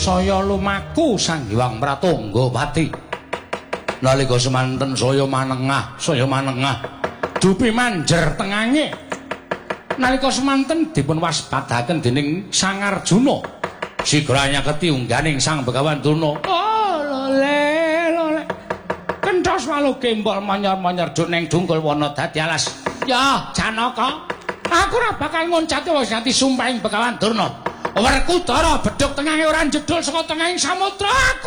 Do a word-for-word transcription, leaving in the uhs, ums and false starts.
saya lumaku Sang Hyang Pratangga Pati. Nalika semanten saya manengah, saya manengah dupi manjer tengange. Nalika semanten dipun waspadaken dening Sang Arjuna. Sigra nyaketi ungganing Sang Begawan Durna. Oh, lole, lole. Kenthos malu kembol monyor-monyor joneng dungkul wana dadi alas. Ya, Janaka. Aku ora bakal ngoncati wis nganti sumpahing Begawan Durna. Werkudara bedhug tengange ora jedul saka tengahing samudra.